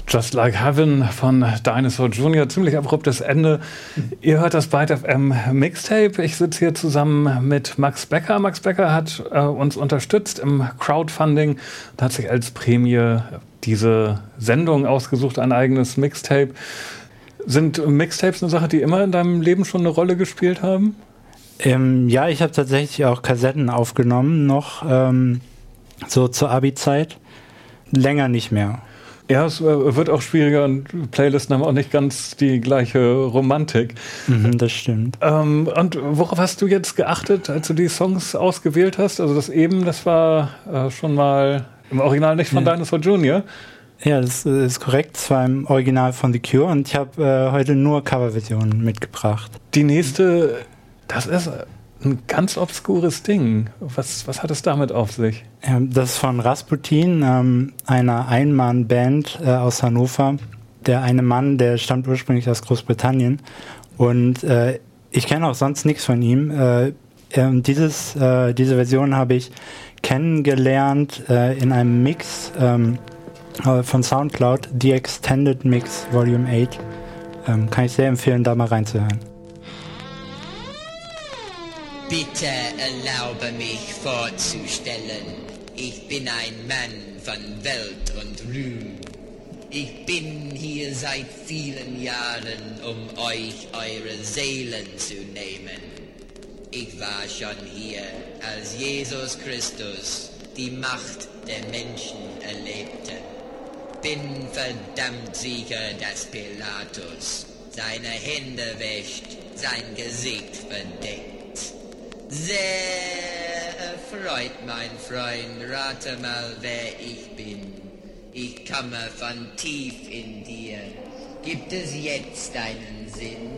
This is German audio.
Just Like Heaven von Dinosaur Jr. Ziemlich abruptes Ende. Ihr hört das Byte FM Mixtape. Ich sitze hier zusammen mit Max Becker. Max Becker hat uns unterstützt im Crowdfunding und hat sich als Prämie diese Sendung ausgesucht, ein eigenes Mixtape. Sind Mixtapes eine Sache, die immer in deinem Leben schon eine Rolle gespielt haben? Ja, ich habe tatsächlich auch Kassetten aufgenommen, noch so zur Abi-Zeit. Länger nicht mehr. Ja, es wird auch schwieriger und Playlisten haben auch nicht ganz die gleiche Romantik. Das stimmt. Und worauf hast du jetzt geachtet, als du die Songs ausgewählt hast? Also das war schon mal im Original nicht von Dinosaur Jr.? Ja, das ist korrekt. Es war im Original von The Cure und ich habe heute nur Coverversionen mitgebracht. Die nächste, das ist ein ganz obskures Ding. Was hat es damit auf sich? Das ist von Rasputin, einer Ein-Mann-Band aus Hannover. Der eine Mann, der stammt ursprünglich aus Großbritannien. Und ich kenne auch sonst nichts von ihm. Diese Version habe ich kennengelernt in einem Mix von Soundcloud, The Extended Mix Volume 8. Kann ich sehr empfehlen, da mal reinzuhören. Bitte erlaube mich vorzustellen, ich bin ein Mann von Welt und Ruhm. Ich bin hier seit vielen Jahren, um euch eure Seelen zu nehmen. Ich war schon hier, als Jesus Christus die Macht der Menschen erlebte. Bin verdammt sicher, dass Pilatus seine Hände wäscht, sein Gesicht verdeckt. Sehr erfreut, mein Freund, rate mal, wer ich bin. Ich komme von tief in dir. Gibt es jetzt einen Sinn?